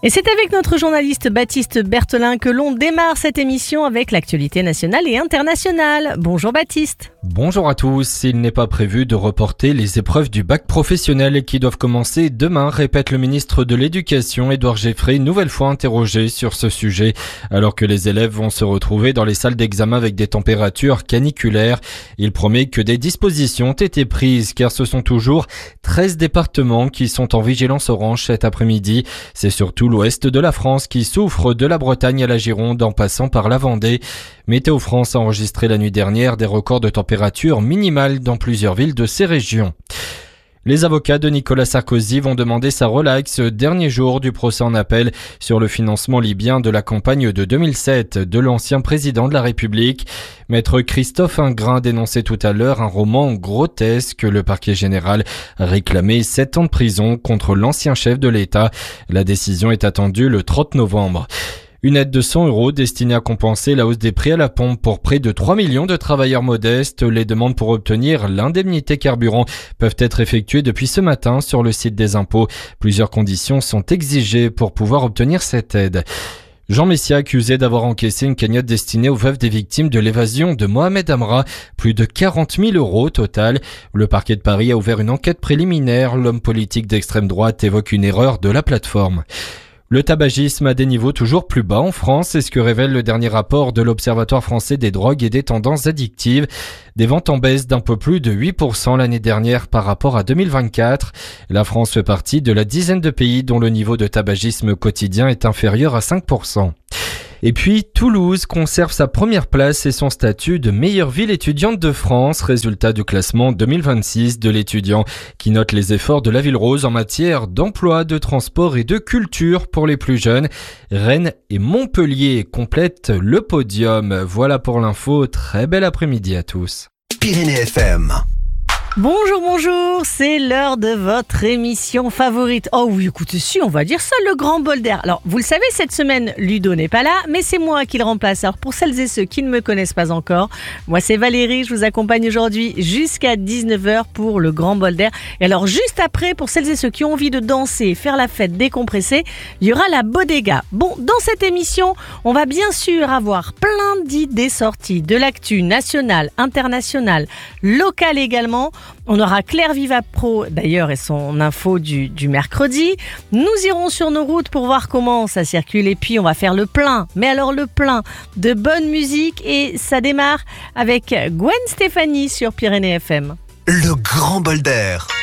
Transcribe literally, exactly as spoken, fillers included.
Et c'est avec notre journaliste Baptiste Berthelin que l'on démarre cette émission avec l'actualité nationale et internationale. Bonjour Baptiste. Bonjour à tous. Il n'est pas prévu de reporter les épreuves du bac professionnel qui doivent commencer demain, répète le ministre de l'Éducation, Édouard Geoffrey, nouvelle fois interrogé sur ce sujet. Alors que les élèves vont se retrouver dans les salles d'examen avec des températures caniculaires, il promet que des dispositions ont été prises car ce sont toujours treize départements qui sont en vigilance orange cet après-midi. C'est surtout l'ouest de la France qui souffre, de la Bretagne à la Gironde en passant par la Vendée. Météo France a enregistré la nuit dernière des records de température minimale dans plusieurs villes de ces régions. Les avocats de Nicolas Sarkozy vont demander sa relaxe dernier jour du procès en appel sur le financement libyen de la campagne de deux mille sept de l'ancien président de la République. Maître Christophe Ingrin dénonçait tout à l'heure un roman grotesque. Le parquet général a réclamé sept ans de prison contre l'ancien chef de l'État. La décision est attendue le trente novembre. Une aide de cent euros destinée à compenser la hausse des prix à la pompe pour près de trois millions de travailleurs modestes. Les demandes pour obtenir l'indemnité carburant peuvent être effectuées depuis ce matin sur le site des impôts. Plusieurs conditions sont exigées pour pouvoir obtenir cette aide. Jean Messia accusé d'avoir encaissé une cagnotte destinée aux veuves des victimes de l'évasion de Mohamed Amra. Plus de quarante mille euros au total. Le parquet de Paris a ouvert une enquête préliminaire. L'homme politique d'extrême droite évoque une erreur de la plateforme. Le tabagisme a des niveaux toujours plus bas en France, c'est ce que révèle le dernier rapport de l'Observatoire français des drogues et des tendances addictives. Des ventes en baisse d'un peu plus de huit pour cent l'année dernière par rapport à deux mille vingt-quatre. La France fait partie de la dizaine de pays dont le niveau de tabagisme quotidien est inférieur à cinq pour cent. Et puis, Toulouse conserve sa première place et son statut de meilleure ville étudiante de France, résultat du classement deux mille vingt-six de l'étudiant, qui note les efforts de la Ville Rose en matière d'emploi, de transport et de culture pour les plus jeunes. Rennes et Montpellier complètent le podium. Voilà pour l'info, très bel après-midi à tous. Pyrénées F M. Bonjour, bonjour, c'est l'heure de votre émission favorite. Oh oui, écoutez, si, on va dire ça, le grand bol d'air. Alors, vous le savez, cette semaine, Ludo n'est pas là, mais c'est moi qui le remplace. Alors, pour celles et ceux qui ne me connaissent pas encore, moi c'est Valérie, je vous accompagne aujourd'hui jusqu'à dix-neuf heures pour le grand bol d'air. Et alors, juste après, pour celles et ceux qui ont envie de danser, faire la fête, décompresser, il y aura la bodega. Bon, dans cette émission, on va bien sûr avoir plein d'idées sorties de l'actu nationale, internationale, locale également. On aura Claire Viva Pro d'ailleurs et son info du, du mercredi. Nous irons sur nos routes pour voir comment ça circule et puis on va faire le plein. Mais alors le plein de bonne musique et ça démarre avec Gwen Stefani sur Pyrénées F M. Le grand bol d'air.